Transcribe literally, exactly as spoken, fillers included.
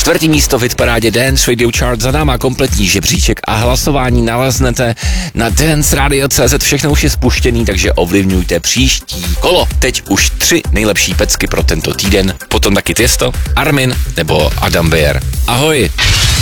Čtvrtý místo v hitparádě Dance Radio Chart za náma kompletní žebříček a hlasování naleznete na dance radio tečka cé zet. Všechno už je spuštěný, takže ovlivňujte příští kolo. Teď už tři nejlepší pecky pro tento týden, potom taky Tiesto, Armin nebo Adam Beyer. Ahoj!